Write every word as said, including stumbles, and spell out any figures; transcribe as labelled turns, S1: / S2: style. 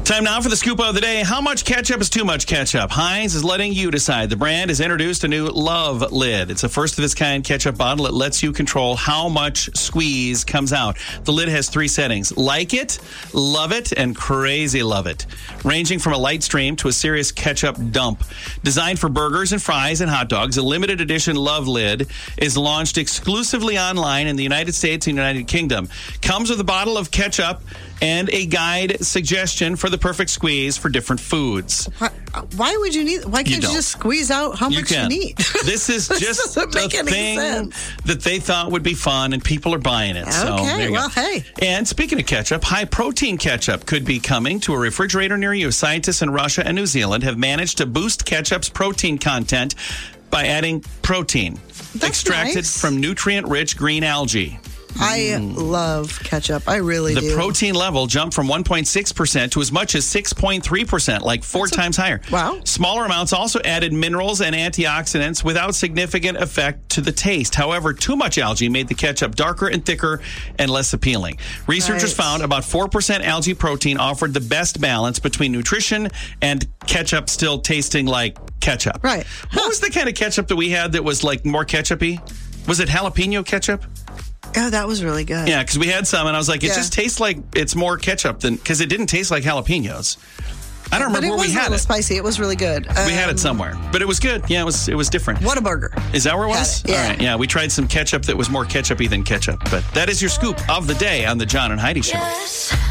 S1: Time now for the scoop of the day. How much ketchup is too much ketchup? Heinz is letting you decide. The brand has introduced a new Love Lid. It's a first-of-its-kind ketchup bottle. It lets you control how much squeeze comes out. The lid has three settings. Like it, love it, and crazy love it. Ranging from a light stream to a serious ketchup dump. Designed for burgers and fries and hot dogs, a limited edition Love Lid is launched exclusively online in the United States and United Kingdom. Comes with a bottle of ketchup and a guide suggestion for the perfect squeeze for different foods.
S2: Why, why would you need? Why can't you, you just squeeze out how
S1: you
S2: much
S1: can.
S2: you need?
S1: This is
S2: this
S1: just
S2: doesn't
S1: a
S2: make any
S1: thing
S2: sense.
S1: that they thought would be fun, and people are buying it. So,
S2: okay,
S1: there you
S2: well,
S1: go.
S2: hey.
S1: And speaking of ketchup, high-protein ketchup could be coming to a refrigerator near you. Scientists in Russia and New Zealand have managed to boost ketchup's protein content by adding protein
S2: That's
S1: extracted
S2: nice.
S1: from nutrient-rich green algae.
S2: I love ketchup. I really
S1: the
S2: do.
S1: The protein level jumped from one point six percent to as much as six point three percent, like four
S2: That's
S1: times
S2: a,
S1: higher.
S2: Wow.
S1: Smaller amounts also added minerals and antioxidants without significant effect to the taste. However, too much algae made the ketchup darker and thicker and less appealing. Researchers
S2: Right.
S1: found about four percent algae protein offered the best balance between nutrition and ketchup still tasting like ketchup.
S2: Right.
S1: What
S2: Huh.
S1: was the kind of ketchup that we had that was like more ketchup-y? Was it jalapeno ketchup?
S2: Oh, that was really good.
S1: Yeah, because we had some, and I was like, it
S2: Yeah.
S1: just tastes like it's more ketchup than, because it didn't taste like jalapenos. I don't
S2: But
S1: remember
S2: it
S1: where
S2: was
S1: we
S2: a
S1: had
S2: little
S1: it.
S2: spicy. It was really good. Um,
S1: We had it somewhere, but it was good. Yeah, it was. It was different.
S2: Whataburger.
S1: Is that where it
S2: Had
S1: was?
S2: it, yeah.
S1: All right. Yeah, we tried some ketchup that was more ketchup-y than ketchup. But that is your scoop of the day on the John and Heidi Show.
S3: Yes.